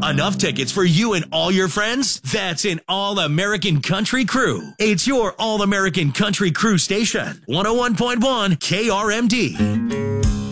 Enough tickets for you and all your friends? That's an All-American Country Crew. It's your All-American Country Crew station. 101.1 KRMD.